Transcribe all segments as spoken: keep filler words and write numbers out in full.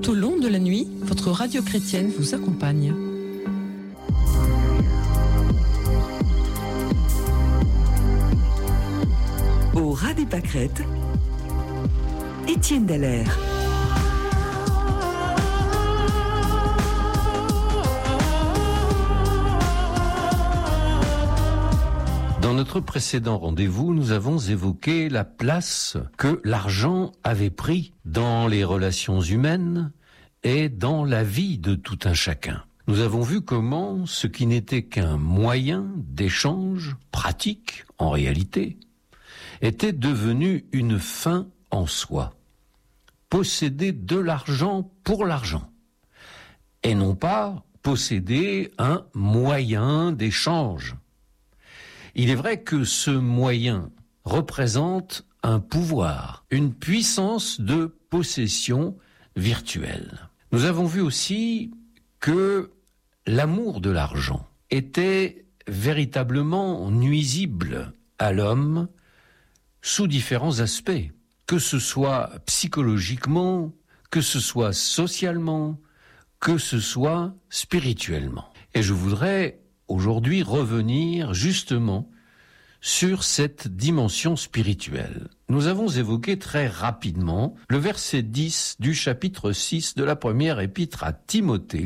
Tout au long de la nuit, votre radio chrétienne vous accompagne. Au ras des pâquerettes, Étienne Dallaire. Dans notre précédent rendez-vous, nous avons évoqué la place que l'argent avait pris dans les relations humaines et dans la vie de tout un chacun. Nous avons vu comment ce qui n'était qu'un moyen d'échange pratique, en réalité, était devenu une fin en soi. Posséder de l'argent pour l'argent, et non pas posséder un moyen d'échange. Il est vrai que ce moyen représente un pouvoir, une puissance de possession virtuelle. Nous avons vu aussi que l'amour de l'argent était véritablement nuisible à l'homme sous différents aspects, que ce soit psychologiquement, que ce soit socialement, que ce soit spirituellement. Et je voudrais aujourd'hui revenir justement sur cette dimension spirituelle. Nous avons évoqué très rapidement le verset dix du chapitre six de la première épître à Timothée,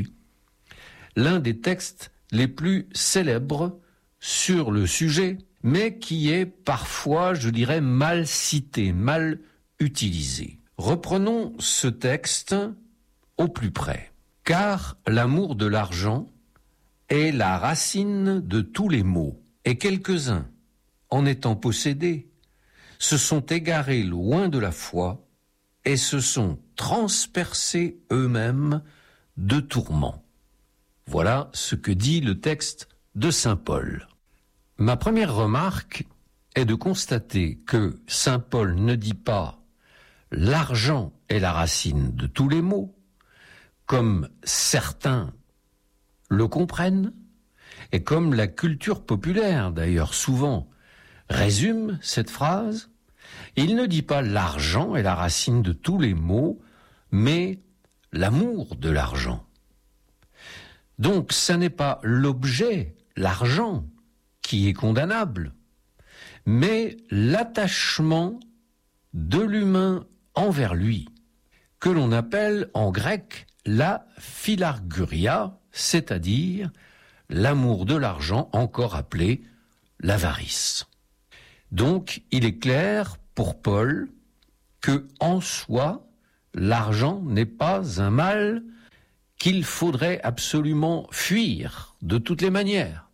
l'un des textes les plus célèbres sur le sujet, mais qui est parfois, je dirais, mal cité, mal utilisé. Reprenons ce texte au plus près. Car l'amour de l'argent est la racine de tous les maux, et quelques-uns, en étant possédés, se sont égarés loin de la foi et se sont transpercés eux-mêmes de tourments. Voilà ce que dit le texte de saint Paul. Ma première remarque est de constater que saint Paul ne dit pas « l'argent est la racine de tous les maux », comme certains le comprennent, et comme la culture populaire, d'ailleurs souvent, résume cette phrase, il ne dit pas l'argent est la racine de tous les maux, mais l'amour de l'argent. Donc, ça n'est pas l'objet, l'argent, qui est condamnable, mais l'attachement de l'humain envers lui, que l'on appelle en grec la philarguria, c'est-à-dire l'amour de l'argent, encore appelé l'avarice. Donc, il est clair pour Paul que, en soi, l'argent n'est pas un mal qu'il faudrait absolument fuir de toutes les manières.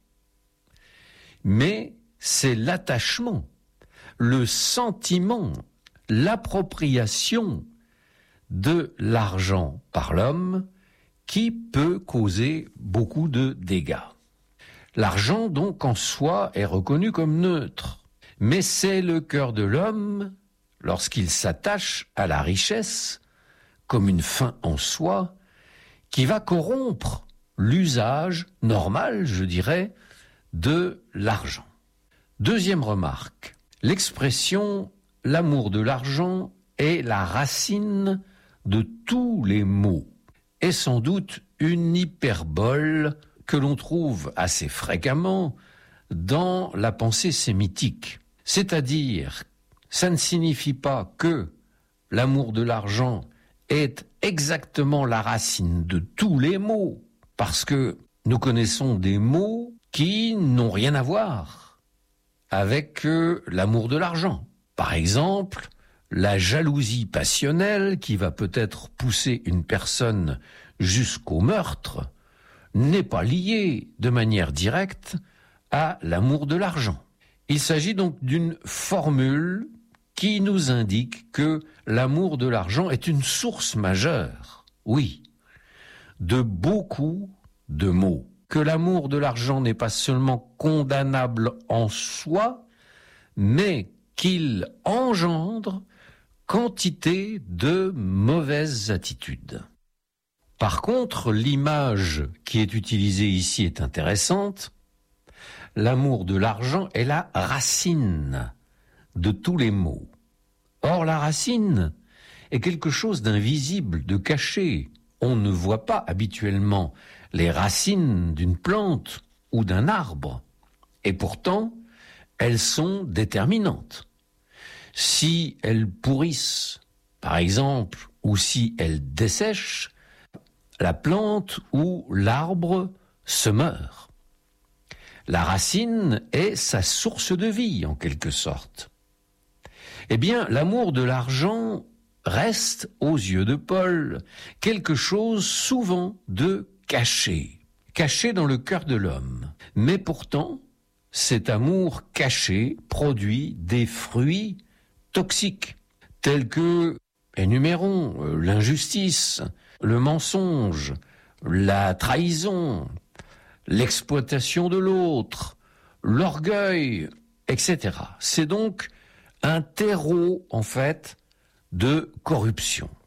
Mais c'est l'attachement, le sentiment, l'appropriation de l'argent par l'homme qui peut causer beaucoup de dégâts. L'argent, donc, en soi, est reconnu comme neutre. Mais c'est le cœur de l'homme, lorsqu'il s'attache à la richesse, comme une fin en soi, qui va corrompre l'usage normal, je dirais, de l'argent. Deuxième remarque, l'expression « l'amour de l'argent est la racine de tous les maux » est sans doute une hyperbole que l'on trouve assez fréquemment dans la pensée sémitique. C'est-à-dire, ça ne signifie pas que l'amour de l'argent est exactement la racine de tous les maux, parce que nous connaissons des maux qui n'ont rien à voir avec euh, l'amour de l'argent. Par exemple, la jalousie passionnelle qui va peut-être pousser une personne jusqu'au meurtre n'est pas liée de manière directe à l'amour de l'argent. Il s'agit donc d'une formule qui nous indique que l'amour de l'argent est une source majeure, oui, de beaucoup de maux. Que l'amour de l'argent n'est pas seulement condamnable en soi, mais qu'il engendre quantité de mauvaises attitudes. Par contre, l'image qui est utilisée ici est intéressante. L'amour de l'argent est la racine de tous les maux. Or, la racine est quelque chose d'invisible, de caché. On ne voit pas habituellement les racines d'une plante ou d'un arbre. Et pourtant, elles sont déterminantes. Si elles pourrissent, par exemple, ou si elles dessèchent, la plante ou l'arbre se meurt. La racine est sa source de vie, en quelque sorte. Eh bien, l'amour de l'argent reste, aux yeux de Paul, quelque chose souvent de caché, caché dans le cœur de l'homme. Mais pourtant, cet amour caché produit des fruits toxiques, tels que, énumérons, l'injustice, le mensonge, la trahison, l'exploitation de l'autre, l'orgueil, et cetera. C'est donc un terreau, en fait, de corruption.